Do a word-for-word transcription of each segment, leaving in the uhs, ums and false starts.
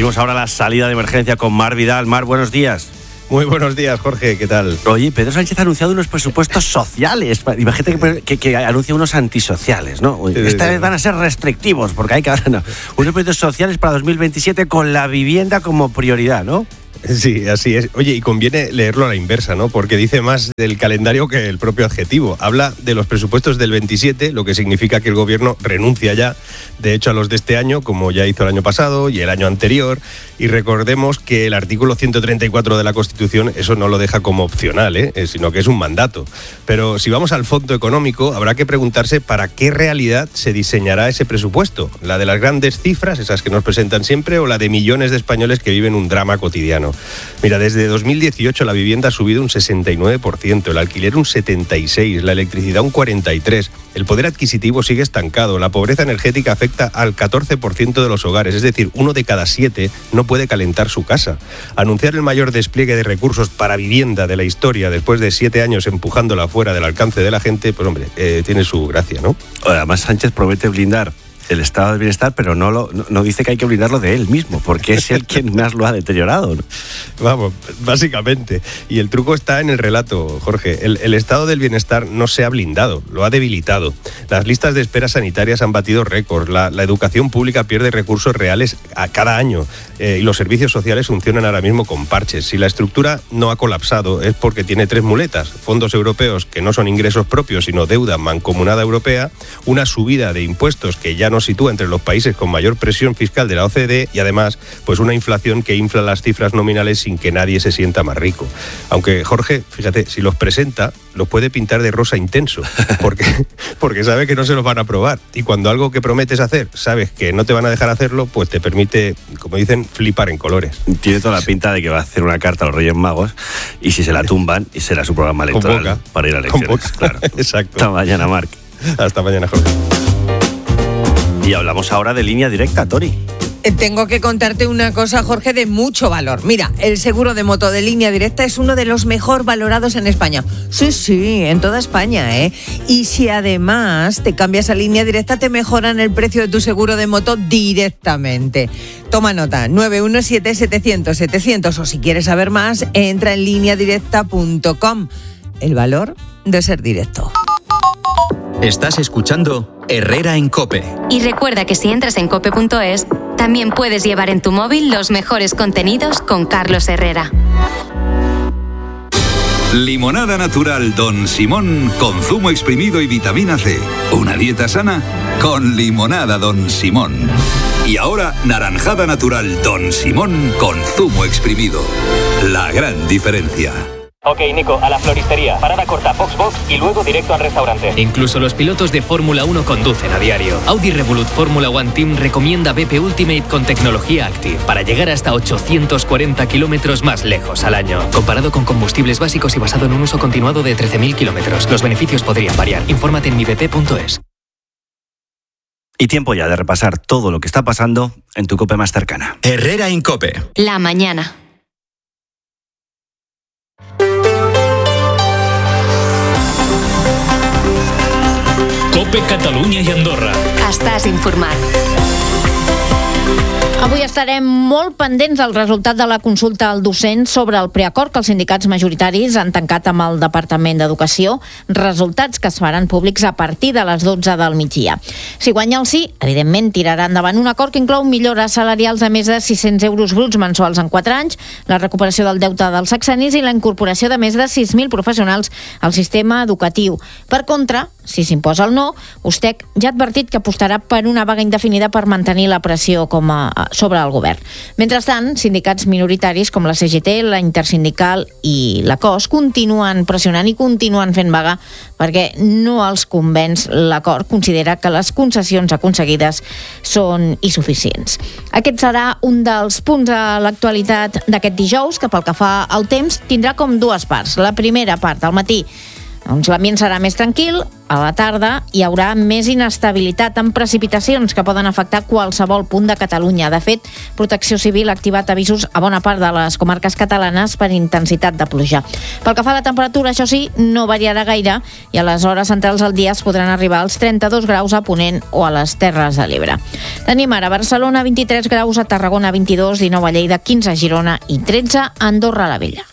Abrimos ahora la salida de emergencia con Mar Vidal. Mar, buenos días. Muy buenos días, Jorge, ¿qué tal? Oye, Pedro Sánchez ha anunciado unos presupuestos sociales. Imagínate que, que, que anuncia unos antisociales, ¿no? Esta vez van a ser restrictivos, porque hay que... No, unos presupuestos sociales para dos mil veintisiete con la vivienda como prioridad, ¿no? Sí, así es. Oye, y conviene leerlo a la inversa, ¿no? Porque dice más del calendario que el propio adjetivo. Habla de los presupuestos del veintisiete, lo que significa que el gobierno renuncia ya, de hecho, a los de este año, como ya hizo el año pasado y el año anterior. Y recordemos que el artículo ciento treinta y cuatro de la Constitución eso no lo deja como opcional, ¿eh? sino que es un mandato. Pero si vamos al fondo económico, habrá que preguntarse para qué realidad se diseñará ese presupuesto. ¿La de las grandes cifras, esas que nos presentan siempre, o la de millones de españoles que viven un drama cotidiano? Mira, desde dos mil dieciocho la vivienda ha subido un sesenta y nueve por ciento, el alquiler un setenta y seis por ciento, la electricidad un cuarenta y tres por ciento, el poder adquisitivo sigue estancado, la pobreza energética afecta al catorce por ciento de los hogares, es decir, uno de cada siete no puede calentar su casa. Anunciar el mayor despliegue de recursos para vivienda de la historia después de siete años empujándola fuera del alcance de la gente, pues hombre, eh, tiene su gracia, ¿no? Además, Sánchez promete blindar el estado del bienestar, pero no, lo, no, no dice que hay que blindarlo de él mismo, porque es él quien más lo ha deteriorado, ¿no? Vamos, básicamente. Y el truco está en el relato, Jorge. El, el estado del bienestar no se ha blindado, lo ha debilitado. Las listas de espera sanitarias han batido récords, la, la educación pública pierde recursos reales a cada año eh, y los servicios sociales funcionan ahora mismo con parches. Si la estructura no ha colapsado es porque tiene tres muletas: fondos europeos que no son ingresos propios sino deuda mancomunada europea, una subida de impuestos que ya nos sitúa entre los países con mayor presión fiscal de la O C D y además pues una inflación que infla las cifras nominales sin que nadie se sienta más rico. Aunque Jorge, fíjate, si los presenta, los puede pintar de rosa intenso, porque, porque sabe que no se los van a aprobar. Y cuando algo que prometes hacer, sabes que no te van a dejar hacerlo, pues te permite, como dicen, flipar en colores. Tiene toda la pinta de que va a hacer una carta a los Reyes Magos y si se la tumban, será su programa electoral. Convoca. Para ir a elecciones. Convoca. Claro. Exacto. Hasta mañana, Marc. Hasta mañana, Jorge. Y hablamos ahora de Línea Directa, Tori. Tengo que contarte una cosa, Jorge, de mucho valor. Mira, el seguro de moto de Línea Directa es uno de los mejor valorados en España. Sí, sí, en toda España, ¿eh? Y si además te cambias a Línea Directa, te mejoran el precio de tu seguro de moto directamente. Toma nota, nueve uno siete, setecientos, setecientos, o si quieres saber más, entra en línea directa punto com. El valor de ser directo. Estás escuchando Herrera en COPE. Y recuerda que si entras en cope punto es, también puedes llevar en tu móvil los mejores contenidos con Carlos Herrera. Limonada natural Don Simón con zumo exprimido y vitamina C. Una dieta sana con limonada Don Simón. Y ahora naranjada natural Don Simón con zumo exprimido. La gran diferencia. Ok, Nico, a la floristería. Parada corta, Fox Box y luego directo al restaurante. Incluso los pilotos de Fórmula uno conducen a diario. Audi Revolut Fórmula One Team recomienda B P Ultimate con tecnología Active para llegar hasta ochocientos cuarenta kilómetros más lejos al año. Comparado con combustibles básicos y basado en un uso continuado de trece mil kilómetros. Los beneficios podrían variar. Infórmate en mi b p punto es. Y tiempo ya de repasar todo lo que está pasando en tu COPE más cercana. Herrera en COPE. La mañana. COPE Catalunya i Andorra. Estàs informat. Avui estarem molt pendents del resultat de la consulta al docent sobre el preacord que els sindicats majoritaris han tancat amb el Departament d'Educació, resultats que es faran públics a partir de les dotze del migdia. Si guanya el sí, evidentment tirarà endavant un acord que inclou millores salarials de més de sis-cents euros bruts mensuals en quatre anys, la recuperació del deute dels sexennis i la incorporació de més de sis mil professionals al sistema educatiu. Per contra, si s'imposa el no, USTEC ja ha advertit que apostarà per una vaga indefinida per mantenir la pressió com a sobre el govern. Mentrestant, sindicats minoritaris com la C G T, la Intersindical i la C O S continuen pressionant i continuen fent vaga perquè no els convenç l'acord. Considera que les concessions aconseguides són insuficients. Aquest serà un dels punts a l'actualitat d'aquest dijous, que pel que fa al temps tindrà com dues parts. La primera part, al matí, Doncs l'ambient serà més tranquil, a la tarda hi haurà més inestabilitat amb precipitacions que poden afectar qualsevol punt de Catalunya. De fet, Protecció Civil ha activat avisos a bona part de les comarques catalanes per intensitat de pluja. Pel que fa a la temperatura, això sí, no variarà gaire i a les hores centrals del dia es podran arribar als trenta-dos graus a Ponent o a les Terres de l'Ebre. Tenim ara a Barcelona vint-i-tres graus, a Tarragona vint-i-dos, dinou a Lleida, quinze a Girona i tretze a Andorra la Vella.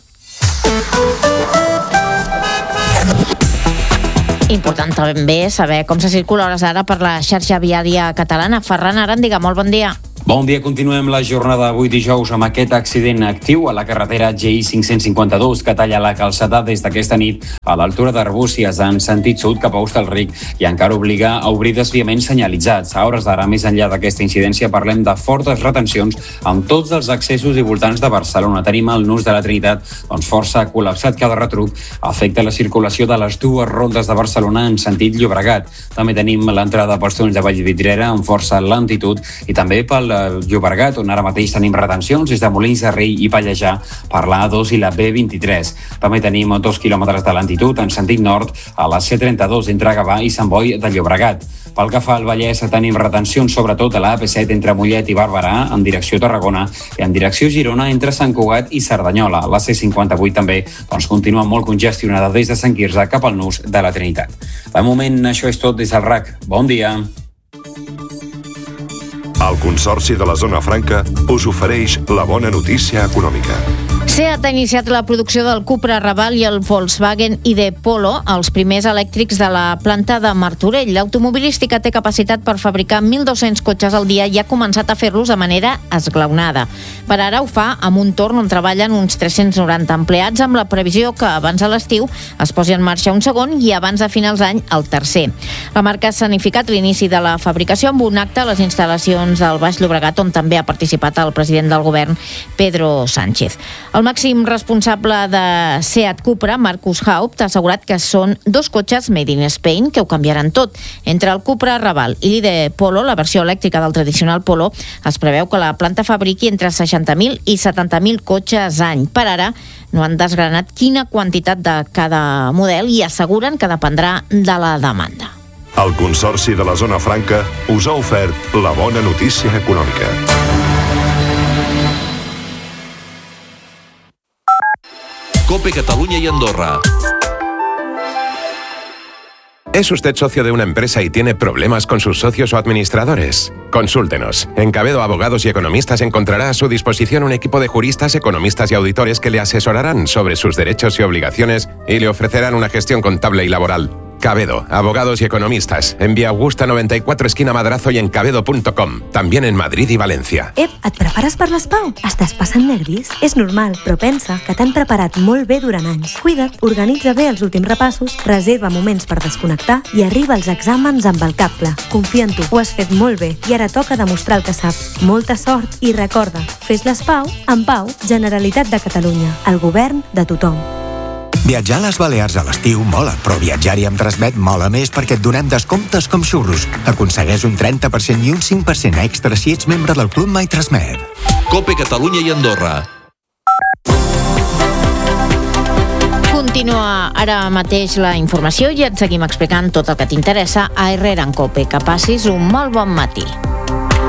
Important també saber com se circula a hores d'ara per la xarxa viària catalana. Ferran Aràndiga, molt bon dia. Bon dia, continuem la jornada d'avui dijous amb aquest accident actiu a la carretera G I cinc-cents cinquanta-dos que talla la calçada des d'aquesta nit a l'altura d'Arbúcies en sentit sud cap a Hostalric i encara obliga a obrir desviaments senyalitzats. A hores d'ara, més enllà d'aquesta incidència, parlem de fortes retencions amb tots els accessos i voltants de Barcelona. Tenim el nus de la Trinitat doncs força col·lapsat. Cada retruc afecta la circulació de les dues rondes de Barcelona en sentit Llobregat. També tenim l'entrada pels túnels de Vallvidrera amb força lentitud i també pel Llobregat, on ara mateix tenim retencions des de Molins de Rei i Pallejà per la A dos i la B vint-i-tres. També tenim dos quilòmetres de lentitud en sentit nord a la C trenta-dos entre Gavà i Sant Boi de Llobregat. Pel que fa al Vallès, tenim retencions sobretot a la A P set entre Mollet i Barberà en direcció Tarragona i en direcció Girona entre Sant Cugat i Cerdanyola. La C cinquanta-vuit també doncs, continua molt congestionada des de Sant Quirze cap al nus de la Trinitat. De moment, això és tot des del R A C. Bon dia. El Consorci de la Zona Franca us ofereix la bona notícia econòmica. SEAT ha iniciat la producció del Cupra Raval i el Volkswagen I D Polo, els primers elèctrics de la planta de Martorell. L'automobilística té capacitat per fabricar mil dos-cents cotxes al dia i ha començat a fer-los de manera esglaonada. Per ara ho fa amb un torn on treballen uns tres-cents noranta empleats, amb la previsió que abans de l'estiu es posi en marxa un segon i abans de finals d'any el tercer. La marca ha escenificat l'inici de la fabricació amb un acte a les instal·lacions del Baix Llobregat, on també ha participat el president del govern, Pedro Sánchez. El màxim responsable de SEAT Cupra, Marcus Haupt, ha assegurat que són dos cotxes made in Spain que ho canviaran tot. Entre el Cupra Raval i l'I D Polo, la versió elèctrica del tradicional Polo, es preveu que la planta fabriqui entre seixanta mil i setanta mil cotxes any. Per ara no han desgranat quina quantitat de cada model i asseguren que dependrà de la demanda. El Consorci de la Zona Franca us ha ofert la bona notícia econòmica. COPE Cataluña y Andorra. ¿Es usted socio de una empresa y tiene problemas con sus socios o administradores? Consúltenos. En Cabedo Abogados y Economistas encontrará a su disposición un equipo de juristas, economistas y auditores que le asesorarán sobre sus derechos y obligaciones y le ofrecerán una gestión contable y laboral. Cabedo, Abogados y Economistas, en Via Augusta noventa y cuatro, esquina Madrazo y en cabedo punto com. También en Madrid y Valencia. Ep, et prepares per l'S P A U? Estàs passant nervis? És normal, però pensa que t'han preparat molt bé durant anys. Cuida't, organitza bé els últims repassos, reserva moments per desconnectar i arriba als exàmens amb el cap clar. Confia en tu, ho has fet molt bé i ara toca demostrar el que saps. Molta sort i recorda, fes l'S P A U en pau, Generalitat de Catalunya, el govern de tothom. Viatjar a les Balears a l'estiu mola, però viatjar-hi amb Transmet mola més perquè et donem descomptes com xurros. Aconsegueix un trenta per cent i un cinc per cent extra si ets membre del Club My Transmet. COPE Catalunya i Andorra. Continua ara mateix la informació i et seguim explicant tot el que t'interessa a Herrera en COPE. Que passis un molt bon matí.